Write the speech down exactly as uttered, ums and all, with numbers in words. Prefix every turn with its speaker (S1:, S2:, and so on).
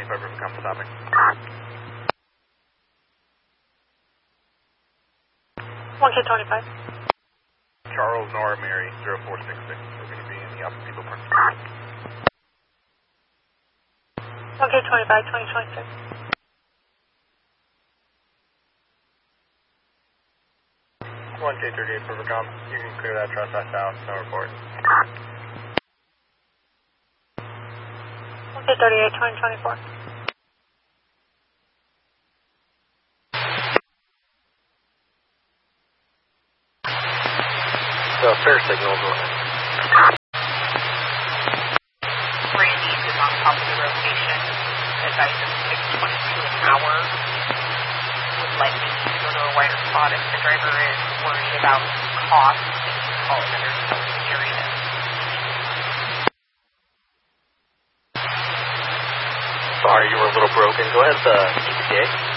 S1: twenty-five River Comp stopping.
S2: one K twenty-five.
S1: Charles Nora Mary zero four six six. We're going to be in the Alpha People Park.
S2: one K twenty-five, twenty twenty-six.
S1: one K thirty-eight River Comp. You can clear that trespass out. No report.
S2: one K thirty-eight, twenty twenty-four.
S1: So, fair signal, go ahead.
S3: Randy is on top of the rotation. Advice of six twenty-two an hour. Would likely need to go to a wider spot if the driver is worried about cost and call another towing area.
S1: Sorry, you were a little broken. Go ahead, uh, E T A.